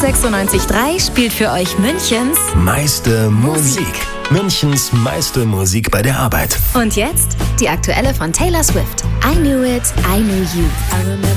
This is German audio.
96.3 spielt für euch Münchens Meiste Musik. Münchens meiste Musik bei der Arbeit. Und jetzt die aktuelle von Taylor Swift. I Knew It, I Knew You.